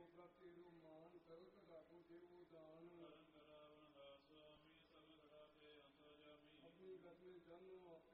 ਗਾਤੀ ਰੁਮਾਨ ਸਗਲ ਘਟਾਕੋ ਦੇਵੋ ਦਾਨ ਕਰਨ ਕਰਾਵਨ ਦਾਸ ਸੁਆਮੀ ਸਗਲ ਘਟਾ ਤੇ ਅੰਤਰ ਜਾਮੀ ਆਪਣੀ ਗਤ में जानो